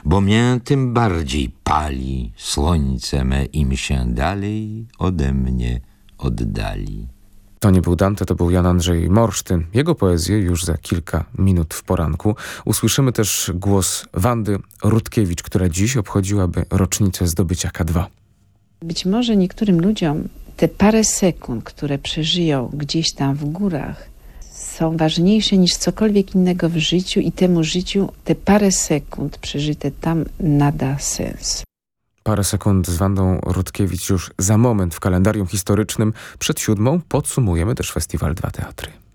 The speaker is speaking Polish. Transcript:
bo mię tym bardziej pali słońce me, im się dalej ode mnie oddali. To nie był Dante, to był Jan Andrzej Morsztyn. Jego poezję już za kilka minut w poranku. Usłyszymy też głos Wandy Rutkiewicz, która dziś obchodziłaby rocznicę zdobycia K2. Być może niektórym ludziom te parę sekund, które przeżyją gdzieś tam w górach, są ważniejsze niż cokolwiek innego w życiu i temu życiu te parę sekund przeżyte tam nada sens. Parę sekund z Wandą Rutkiewicz już za moment w kalendarium historycznym. Przed 7:00 podsumujemy też festiwal Dwa Teatry.